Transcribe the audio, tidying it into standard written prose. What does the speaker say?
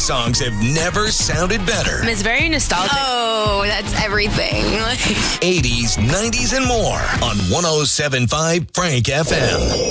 songs have never sounded better. It's very nostalgic. Oh, that's everything. 80s, 90s, and more on 107.5 Frank FM.